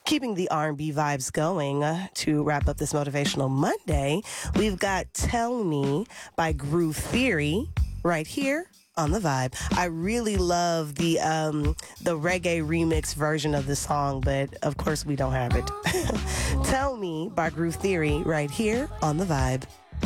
Keeping the R&B vibes going to wrap up this Motivational Monday, we've got Tell Me by Groove Theory right here on The Vibe. I really love the reggae remix version of the song, but of course we don't have it. Tell Me by Groove Theory right here on The Vibe.